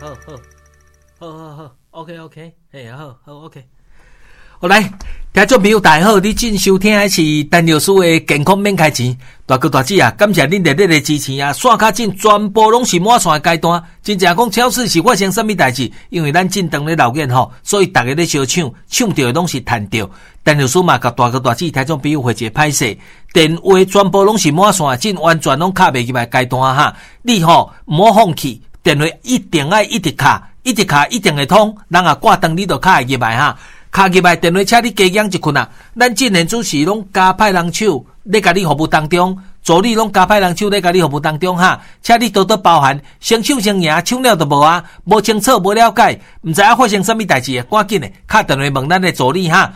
好 ，OK， 嘿，好 ，OK。好来，听众朋友大家好，你正收听的是陈老师的健康免开钱，大哥大姐啊，感谢恁热烈的支持啊！线卡进全部拢是满线的阶段，真正讲超市是发生什么代志？因为咱进当咧老远吼，所以大家咧相抢，抢到的拢是赚到。陈老师嘛，甲大哥大姐听众朋友回一个歹势，电话全部拢是满线，进完全拢卡袂入来阶段哈。你吼唔好放弃，电话一定要一直卡，一直卡一定会通，人啊挂灯你就卡会入来哈。卡入来电话车你加养一困啊！咱进年主持拢加派人手咧，甲你服务当中，助理拢加派人手咧，甲你服务当中哈。请你多多包涵，先抢先赢，抢了就无啊，无清楚无了解，唔知发生什么代志，赶紧的卡电话问咱的助理哈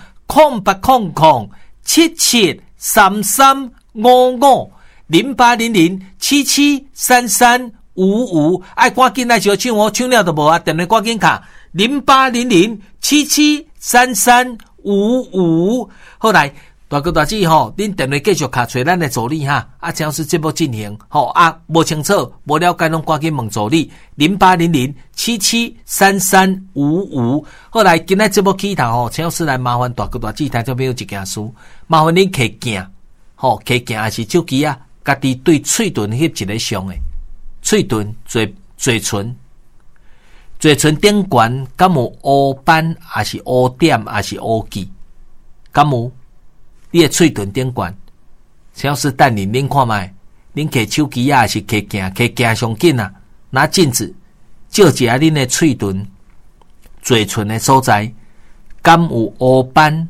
，08007733550800773355，爱赶紧来小抢哦，抢了就无啊，电话赶紧卡0800773355。后来大哥大姐吼，恁电话继续卡找咱的助理哈，啊，只要是节目进行吼啊，无清楚无了解，拢赶紧问助理0800773355。后来今仔节目起头吼，只要是来麻烦大哥大姐听众朋友一件事，麻烦恁摕镜吼，摕镜还是手机啊，家己对嘴唇翕一个相的，嘴唇嘴唇。嘴唇顶悬敢有乌斑，还是乌点，还是乌记？敢有？你的嘴唇顶悬，只是等恁看卖，恁摕手机啊，还是摕镜上紧啊？拿镜子照一下恁的嘴唇、嘴唇的所在，敢有乌斑？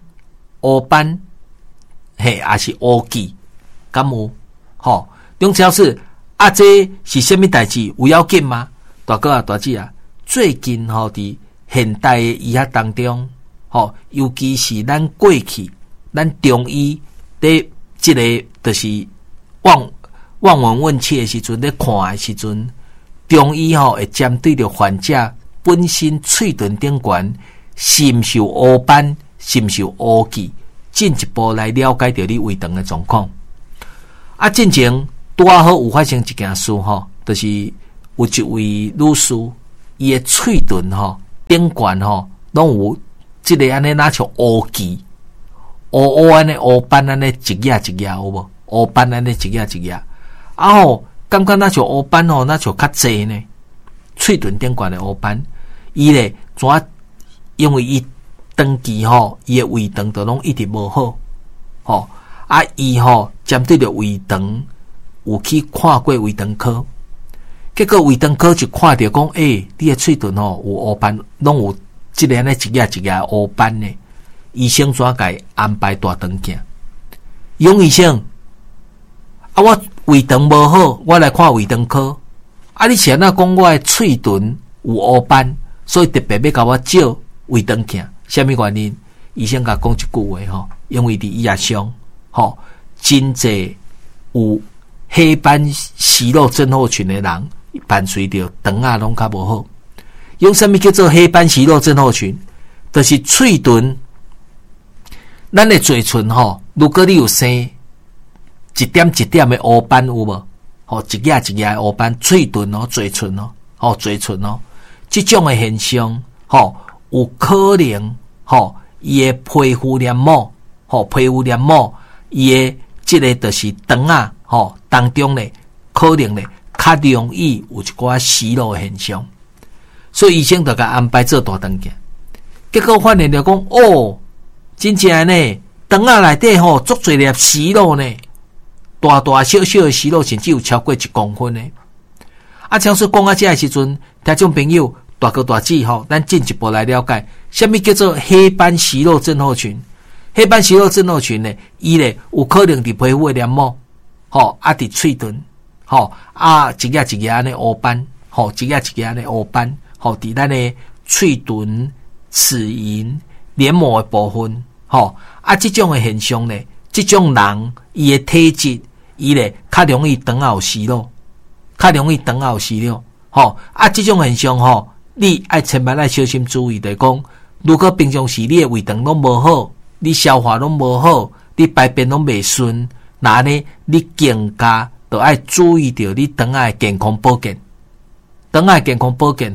嘿，还是乌记？敢有？吼，中只要是啊，这是什么代志？有要紧吗？大哥啊，大姐啊！最近吼，伫现代的医学当中，吼，尤其是咱过去，咱中医伫即个就是望闻问切的时阵，咧看的时阵，中医吼会针对着患者本身嘴唇顶悬是毋是有乌斑，是毋是有乌记，进一步来了解着你胃肠的状况。啊，进前拄好有发生一件事吼，就是有一位女士。伊的嘴唇吼顶悬吼，拢有即个安尼若像乌记、乌安尼乌斑安尼一页一页有无？乌斑安尼一页一页，啊吼，感觉若像乌斑吼，若像较济呢。嘴唇顶悬的乌斑，伊咧怎？因为伊长期吼，伊的胃肠都拢一直无好，吼啊，伊吼针对着胃肠有去看过胃肠科。结果胃肠科就看到讲，你的嘴唇吼有乌斑，拢有即个安尼一页一页乌斑呢。医生怎甲安排大肠镜？杨医生，啊，我胃肠无好，我来看胃肠科。啊，你现在讲我的嘴唇有乌斑，所以特别要甲我照胃肠镜。什么原因？医生甲讲一句话吼，因为伫医学上吼，真济有黑斑息肉症候群的人。伴随着肠啊拢较无好，用什么叫做黑斑息肉症候群？就是嘴唇，咱的嘴唇吼，如果你有生一点一点的乌斑有无？吼，一页一页的乌斑，嘴唇哦，嘴唇哦，吼，嘴唇哦，这种的现象，吼，有可能，吼，伊的皮肤黏膜，吼，皮肤黏膜，伊的这个就是肠啊，吼，当中咧，可能咧。较容易有一寡息肉的现象，所以医生就甲安排做大肠镜。结果发现了讲，真正呢，肠仔内底吼足侪粒息肉呢，大大小小的息肉，甚至有超过1公分呢。啊，像说讲啊，这个时阵，听众朋友大哥大姐吼，咱进一步来了解，什么叫做黑斑息肉症候群？黑斑息肉症候群呢，伊咧有可能伫皮肤的黏膜，吼啊伫嘴唇。吼啊，一页一页安尼乌斑，吼一页一页安尼乌斑，吼伫咱的嘴唇、齿龈、黏膜的部分，吼啊，这种的现象呢，这种人伊的体质，伊咧较容易肠后息肉，较容易肠后息肉，吼啊，这种现象吼，你爱千万爱小心注意的讲，如果平常时你的胃肠拢无好，你消化拢无好，你排便拢袂顺，那呢，你更加。就要注意到你肠仔的健康保健，肠仔的健康保健吼，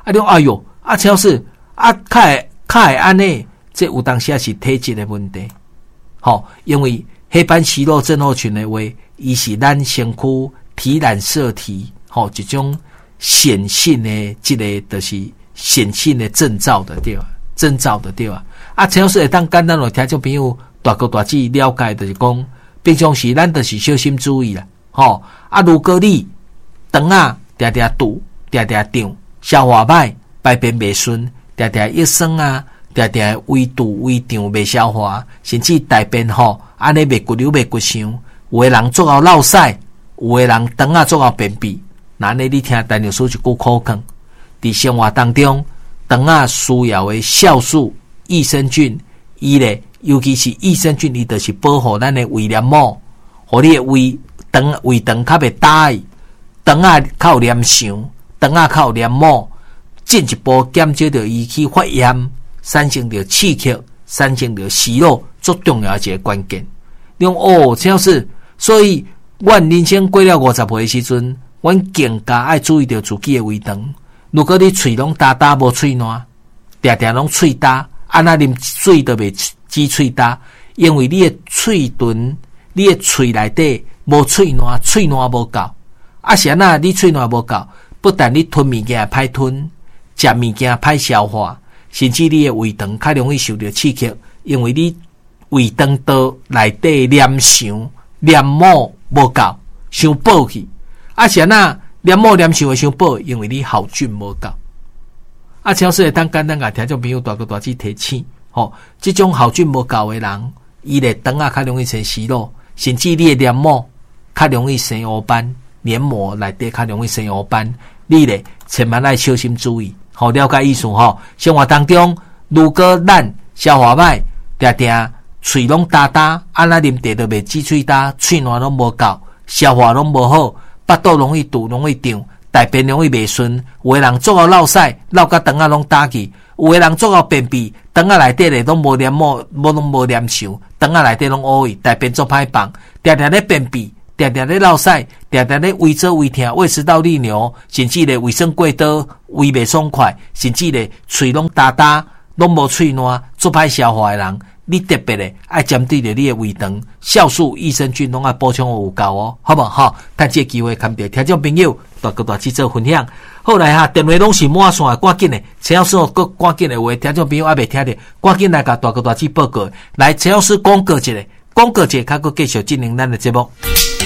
你讲哎哟，陈老师较会安尼，这有当时是体质的问题。因为黑斑息肉症候群的话，伊是咱身躯体染色体一种显性的这个就是显性的征兆的对吧？征兆的对吧？陈老师会当简单的听众朋友大哥大姐了解，就是讲平常时咱就是小心注意啦。如果你肠啊常常堵、常常胀、消化歹、排便袂顺、常常益酸啊、常常胃堵、胃胀袂消化，甚至大便安尼袂骨流、袂骨香，有的人做到落屎，有的人肠啊做到便秘，那呢你听陈老师一句口讲，伫生活当中，肠啊需要的酵素、益生菌，伊咧，尤其是益生菌，伊就是保护咱的胃黏膜，互你的胃肠较袂大，肠啊较有黏伤，肠啊较有黏膜，进一步减少着伊去发炎，产生着刺激，产生着息肉，最重要的一个关键。你讲陈老师，所以阮人生过了50岁的时阵，阮更加爱注意着自己的胃肠。如果你喙拢焦焦无喙烂，常常拢喙焦，安那啉水都袂止喙焦，因为你的喙唇、你的喙内底无喙烂，喙烂无够。是安那你喙烂无够，不但你吞物件歹吞，食物件歹消化，甚至你的胃肠较容易受到刺激，因为你胃肠道内底黏伤、黏膜无够，伤饱去。是安那黏膜黏伤会伤饱，因为你好菌无够。陈老师会当简单甲听众朋友大哥大姐提醒，这种好菌无够的人，伊的肠啊较容易生息肉，甚至你的黏膜较容易生黑斑，黏膜内底较容易生黑斑，你咧千万要小心注意。了解意思生活当中，如果咱消化歹，常常喙拢焦焦，安那啉茶都袂止喙焦，喙烂拢无够，消化拢无好，腹肚容易堵，容易胀。大便容易袂顺，有的人做到落屎，落甲肠啊拢打去；有的人做到便秘，肠啊内底咧拢无黏膜，拢无黏伤，肠啊内底拢乌伊，大便做歹放，常常咧便秘，常常咧落屎，常常咧胃做胃痛，胃食道逆流，甚至咧胃酸过多，胃袂爽快，甚至咧喙拢焦焦，拢无喙烂，做歹消化的人。你特别咧爱针对着你的胃肠，酵素、益生菌拢爱补充有够好不好？趁这个机会，看到听众朋友大哥大姐做分享。好来电话拢是满线的，赶紧的，陈老师搁赶紧的话，听众朋友还袂听着，赶紧来甲大哥大姐报告。来，陈老师广告一下，较搁继续进行咱的节目。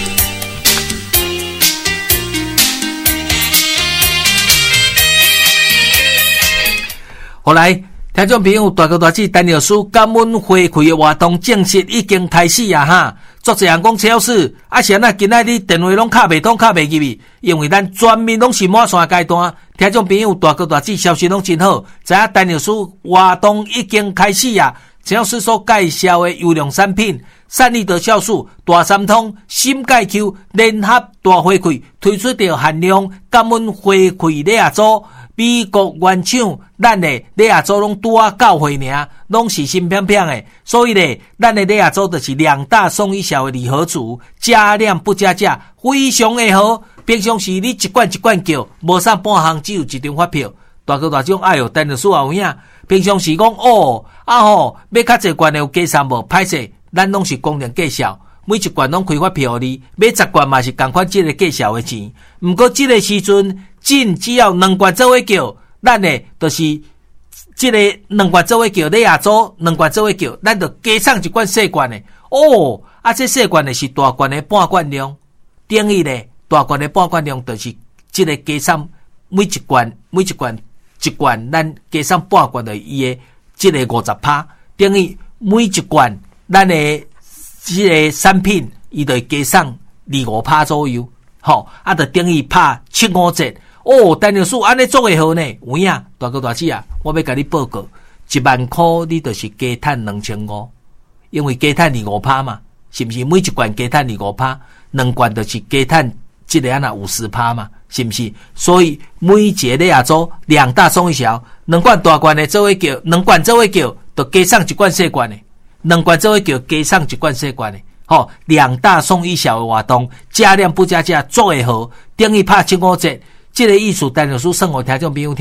好来。听众朋友，大哥大姐，陈老师感恩回馈的活动正式已经开始哈！作者人讲陈老师，是安那今仔日电话拢敲袂通，敲袂入去，因为咱全面拢是满线阶段。听众朋友，大哥大姐消息拢真好，知影陈老师活动已经开始啊！陈老师所介绍的优良产品，善利德酵素、大三通、心钙 Q 联合大回馈，推出着限量感恩回馈礼盒组。美国原厂，咱的礼盒组拢拄啊9岁尔，拢是新片片的，所以咧，咱的礼盒组就是2大送1小的礼盒组，加量不加价，非常的好。平常时你一罐叫，无啥半项，只有1张发票。大哥大种，哎哟，陈老师也有影。平常时讲要较济罐的有加送无？歹势，咱拢是公定计销，每一罐拢开发票你，买10罐嘛是同款这个计销的钱。不过这个时阵，只要2罐做伙叫，咱呢就是这个2罐做伙叫礼盒组，2罐做伙叫，咱就加送1罐小罐的。这小罐的是大罐的半罐量，等于咧大罐的半罐量就是这个加送每一罐，咱加送半罐的伊的这个50%，等于每一罐咱的这个产品，伊就加送2-5%左右，就等于拍75折。陈老师安尼做会好呢？有影，大哥大姐啊，我要甲你报告，1万块你就是加赚2500，因为加赚2-5%嘛，是不是？每一罐加赚2-5%，2罐就是加赚这个50%嘛，是不是？所以每一个礼盒组2大送1小，2罐大罐的做伙叫，2罐做伙叫，就加送1罐小罐的，2罐做伙叫，加送1罐小罐的。2大送1小的活动，加量不加价，做会好，等于拍75折。这个意思，陈老师算给听众朋友听，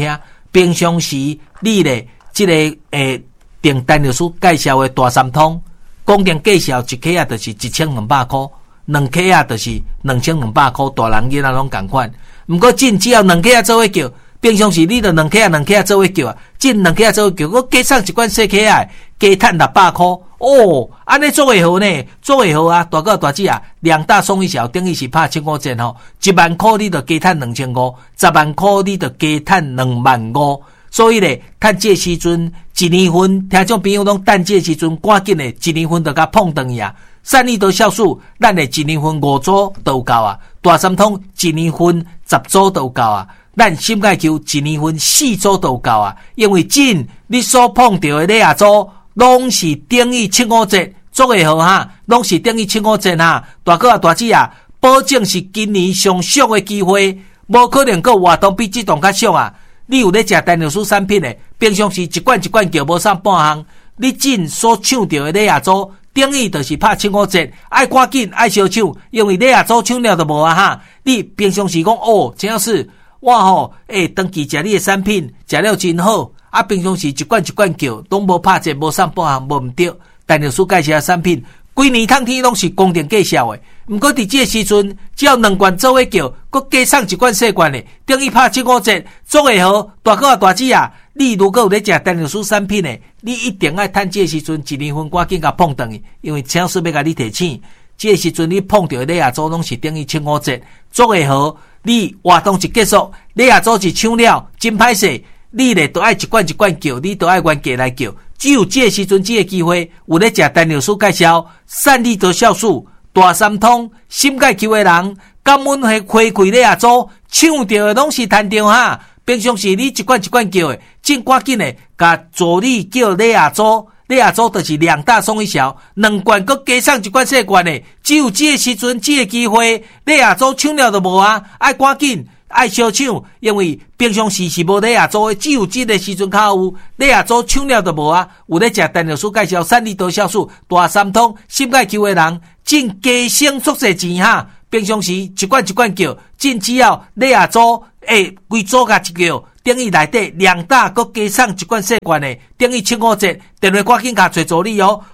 平常时你咧这个订单律师介绍的大三通，公定介绍一克啊，就是1200块，2克啊，就是2200块，大人囡仔拢同款。毋过进只要2克啊做伙叫，平常时你着2克啊做伙叫啊，进2克啊做伙叫，我加送一罐小克啊，加赚600块。哦，安尼做会好呢，做会好啊！大哥大姐啊，2大送1小，等于是拍75折吼，1万块你着加赚2500，10万块你着加赚25000。所以咧，趁这时阵1年份，听众朋友拢等这时阵，赶紧咧1年份着甲碰断去啊！善利多酵素，咱的1年份5组都有够啊！大三通1年份10组都有够啊！咱心钙球1年份4组都有够啊！因为真你所碰到的咧啊组，拢是等于75折，做会好哈，拢是等于75折哈！大哥啊大姐啊，保证是今年上俗的机会，无可能个活动比这档较俗啊！你有咧食单牛素产品的，平常时一罐叫无送半项，你真所抢到的咧啊组，等于就是拍75折，爱赶紧爱小抢，因为咧啊组抢了就无啊哈！你平常时讲哦，真要是我吼长期食你的产品，食了真好。啊，平常时一罐叫，拢无拍折，无送半项，无毋对。单牛素介绍的产品，规年通天拢是公定介绍的。毋过伫这时阵，只要2罐做伙叫，佮加送1罐小罐的，等于拍75折，做会好。大哥啊大姐啊，你如果有咧食单牛素产品的，你一定爱趁这时阵1年份赶紧甲碰断去，因为请师要甲你提醒，这时阵你碰到咧啊组拢是等于75折，做会好。你活动一结束，咧啊组是抢了，真歹势。你咧都爱一罐叫，你都爱原价来叫，只有这时阵这个机会，有咧食单牛素介绍，善利多酵素，大三通，心钙球的人，感恩会开开咧啊组，抢到的拢是赚到哈。平常时你一罐叫的，真赶紧的，甲助理叫咧啊组，咧啊组就是2大送1小，2罐佮加送1罐小罐的，只有这时阵这个机会，咧啊组抢了就无啊，爱赶紧。爱小抢，因为平常时是无咧啊做的，只有这个时阵较有咧啊做抢了就无啊。有咧食单牛素介绍善利多酵素大三通心钙球的人，真加省足侪钱哈。平常时一罐叫，真只要咧啊做规组甲一叫，等于内底2大佮加送1罐小罐的，等于75折。电话赶紧甲找助理哦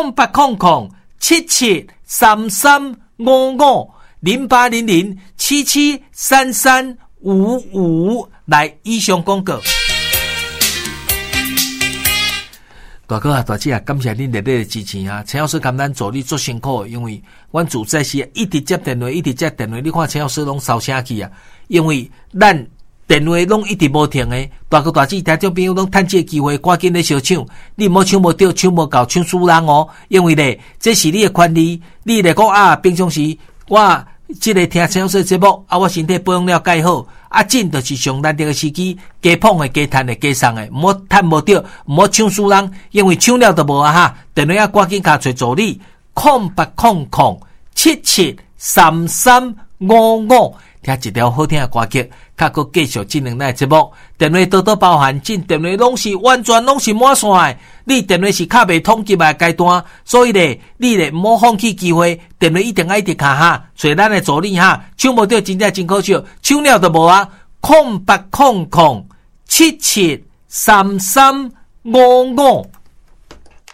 ，0800773355。0800773355来以上广告。大哥啊大姐啊，感谢恁热烈的支持啊！陈老师感咱助理做辛苦，因为阮自在是一直接电话，你看陈老师拢烧声去啊！因为咱电话拢一直无停的，大哥大姐听众朋友拢趁这个机会，赶紧咧小抢，你莫抢无到，抢无够，抢输人哦！因为咧，这是你的权利，你来讲啊，平常时我这个听陈老师节目啊，我身体保养了介好，啊，真就是上难得的时机，加碰的、加赚的、加送的，莫赚无到，莫抢输人，因为抢了就无啊哈！电话啊，赶紧甲找助理0800773355，听一条好听的歌曲，较佫继续这2类节目。电话多多包涵，进电话拢是完全拢是满线的。你电话是卡未通急的阶段，所以咧，你咧莫放弃机会，电话一定要一直卡哈，找咱的助理哈，抢无到真正真可惜，抢了就无啊！0800773355。